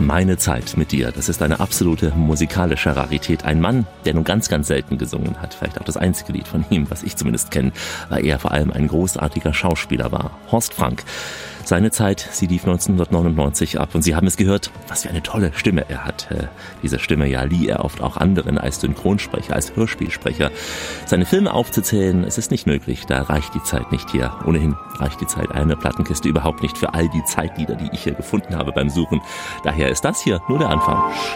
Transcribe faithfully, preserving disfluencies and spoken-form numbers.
Meine Zeit mit dir, das ist eine absolute musikalische Rarität. Ein Mann, der nun ganz, ganz selten gesungen hat. Vielleicht auch das einzige Lied von ihm, was ich zumindest kenne, weil er vor allem ein großartiger Schauspieler war. Horst Frank. Seine Zeit, sie lief neunzehnhundertneunundneunzig ab und Sie haben es gehört, was für eine tolle Stimme er hat. Äh, diese Stimme ja lieh er oft auch anderen als Synchronsprecher, als Hörspielsprecher. Seine Filme aufzuzählen, es ist nicht möglich, da reicht die Zeit nicht hier. Ohnehin reicht die Zeit einer Plattenkiste überhaupt nicht für all die Zeitlieder, die ich hier gefunden habe beim Suchen. Daher ist das hier nur der Anfang.